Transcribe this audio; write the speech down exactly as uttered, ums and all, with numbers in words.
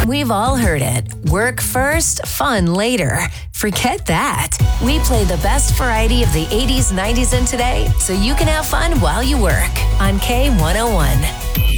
We've all heard it. Work first, fun later. Forget that. We play the best variety of the eighties, nineties, and today so you can have fun while you work on K one oh one.